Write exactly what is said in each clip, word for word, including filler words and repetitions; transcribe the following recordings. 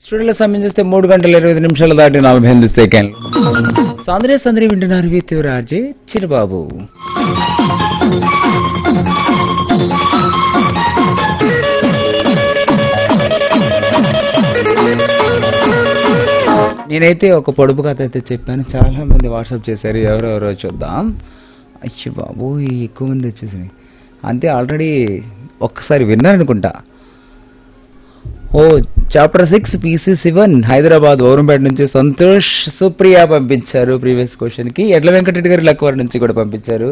స్టూడియోలో సమయం చూస్తే మూడు గంటల ఇరవై ఐదు నిమిషాలు దాటి నలభై ఎనిమిది సెకండ్లు. సాంద్రే సందరి వింటున్నారు వి తీవ్రాజే చిరుబాబు. నేనైతే ఒక పొడుపు కథ అయితే చెప్పాను, చాలా మంది వాట్సాప్ చేశారు. ఎవరెవరో చూద్దాం. అయ్యో బాబు ఎక్కువ మంది వచ్చేసినాయి. అంతే ఆల్రెడీ ఒక్కసారి విన్నారనుకుంటా. ఓ chapter six PC seven Hyderabad ఓరంపేట నుంచి సంతోష్ సుప్రియ పంపించారు ప్రీవియస్ క్వశ్చన్ కి. ఎడ్ల వెంకటరెడ్డి గారు లక్వారి నుంచి కూడా పంపించారు.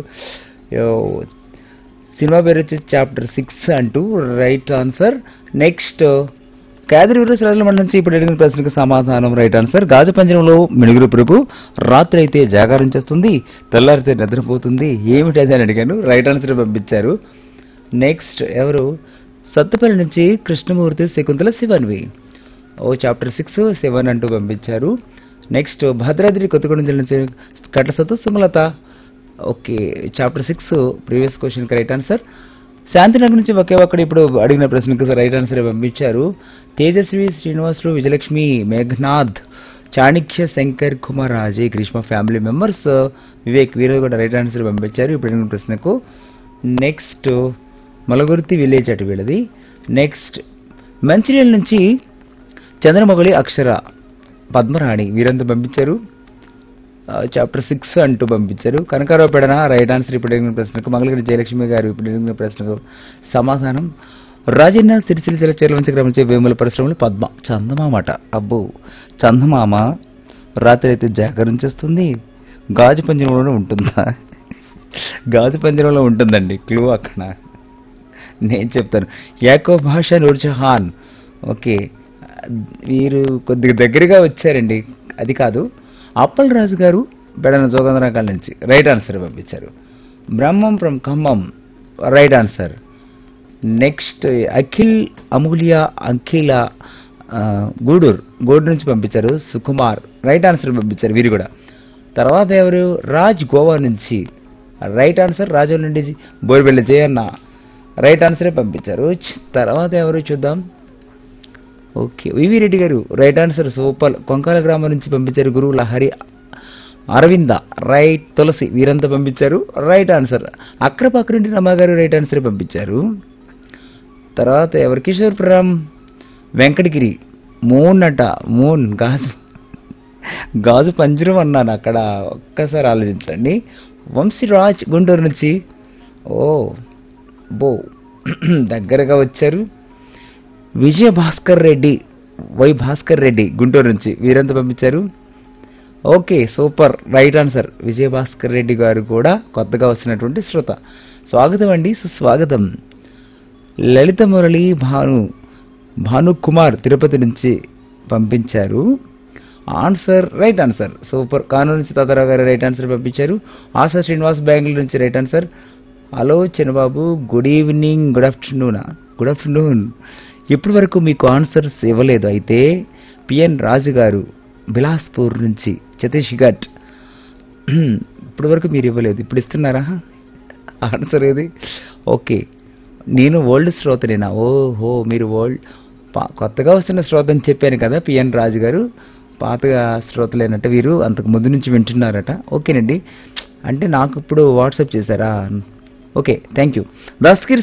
సినిమా పేరు వచ్చి చాప్టర్ సిక్స్ అంటూ right answer. Next Kedari Veereshwara మండలం నుంచి ఇప్పుడు అడిగిన ప్రశ్నకు సమాధానం రైట్ ఆన్సర్. గాజు పంజరంలో మినుగురు ప్రభు రాత్రి అయితే జాగారం చేస్తుంది, తెల్లారితే నిద్రపోతుంది, ఏమిటి అది అని అడిగాను. రైట్ ఆన్సర్ పంపించారు. నెక్స్ట్ ఎవరు సత్తుపల్లి నుంచి కృష్ణమూర్తి శకుంతల శివన్వి. ఓ చాప్టర్ సిక్స్ సెవెన్ అంటూ పంపించారు. నెక్స్ట్ భద్రాద్రి కొత్తగూడెం జిల్లా నుంచి కట్ల సత్తు Sumalatha. Okay chapter six previous question right answer. Shantinagar నుంచి ఒకే ఒక్కడు ఇప్పుడు అడిగిన ప్రశ్నకు రైట్ ఆన్సర్ పంపించారు. తేజస్వి శ్రీనివాసులు విజయలక్ష్మి మేఘనాథ్ చాణిక్య శంకర్ కుమార్ అజయ్ గ్రీష్మ ఫ్యామిలీ మెంబర్స్ వివేక్ వీరు కూడా రైట్ ఆన్సర్ పంపించారు ఇప్పుడు అడిగిన ప్రశ్నకు. నెక్స్ట్ మలగుర్తి విలేజ్ అటు వీళ్ళది. నెక్స్ట్ మంచిర్యాల నుంచి చంద్రమొగలి అక్షర పద్మరాణి వీరంతా పంపించారు. చాప్టర్ సిక్స్ అంటూ పంపించారు. కనకారావు పెడన రైట్ ఆన్సర్ ఇప్పుడు అడిగిన ప్రశ్నకు. మంగళగిరి జయలక్ష్మి గారు ఇప్పుడు అడిగిన ప్రశ్నకు సమాధానం. రాజన్న సిరిసిల్ల జిల్లా చేర్లవంచ గ్రామం నుంచి వేముల పరిశ్రమలు పద్మ చందమామట. అబ్బో చందమామ రాత్రి అయితే జాగరణ చేస్తుంది, గాజు పంజరంలోనే ఉంటుందా? గాజు పంజరంలో ఉంటుందండి, క్లూ అక్కడ నేను చెప్తాను. యాకో భాష నూర్జహాన్. ఓకే మీరు కొద్దిగా దగ్గరగా వచ్చారండి, అది కాదు. అప్పల్ రాజు గారు బెడన జోగంద్రకాల నుంచి రైట్ ఆన్సర్ పంపించారు. బ్రహ్మం from Khammam right answer. Next Akhil అమూల్య అంకిల గూడూరు గూడూరు నుంచి పంపించారు. సుకుమార్ రైట్ ఆన్సర్ పంపించారు వీరు కూడా. తర్వాత ఎవరు రాజ్ గోవా నుంచి రైట్ ఆన్సర్. రాజు నుండి బోర్బెల్లి జయన్న రైట్ ఆన్సరే పంపించారు. తర్వాత ఎవరు చూద్దాం. ఓకే వివి రెడ్డి గారు రైట్ ఆన్సర్. సూపర్ కొంకాల గ్రామం నుంచి పంపించారు. గురువు లహరి అరవింద రైట్. తులసి వీరంతా పంపించారు రైట్ ఆన్సర్. అక్రపక్రంటి రమా గారు రైట్ ఆన్సర్ పంపించారు. తర్వాత ఎవరు కిషోర్పురం వెంకటగిరి మూన్ అట మూన్ గాజు గాజు పంజరం అన్నాను అక్కడ, ఒక్కసారి ఆలోచించండి. వంశీరాజ్ గుంటూరు నుంచి ఓ బో దగ్గరగా వచ్చారు. విజయ భాస్కర్ రెడ్డి వై భాస్కర్ రెడ్డి గుంటూరు నుంచి వీరంతా పంపించారు. Okay super right answer. విజయ భాస్కర్ రెడ్డి గారు కూడా కొత్తగా వస్తున్నటువంటి శ్రోత. స్వాగతం అండి, సుస్వాగతం. లలిత మురళి భాను భానుకుమార్ తిరుపతి నుంచి పంపించారు answer right answer. Super. Kanuru నుంచి తాతారావు గారు రైట్ ఆన్సర్ పంపించారు. ఆశా శ్రీనివాస్ బెంగళూరు నుంచి రైట్ ఆన్సర్. హలో చిన్నబాబు good evening good afternoon good afternoon ఇప్పటి వరకు మీకు ఆన్సర్స్ ఇవ్వలేదు, అయితే పిఎన్ రాజు గారు బిలాస్పూర్ నుంచి సతీష్ ఘట్ ఇప్పటి వరకు మీరు ఇవ్వలేదు, ఇప్పుడు ఇస్తున్నారా ఆన్సర్ ఏది? ఓకే నేను ఓల్డ్ శ్రోతనేనా? ఓహో మీరు ఓల్డ్ కొత్తగా వస్తున్న శ్రోత అని చెప్పాను కదా పిఎన్ రాజు గారు. పాతగా శ్రోతలేనట్టు వీరు అంతకు ముందు నుంచి వింటున్నారట. ఓకేనండి, అంటే నాకు ఇప్పుడు వాట్సాప్ చేశారా? Okay thank you. దస్కిర్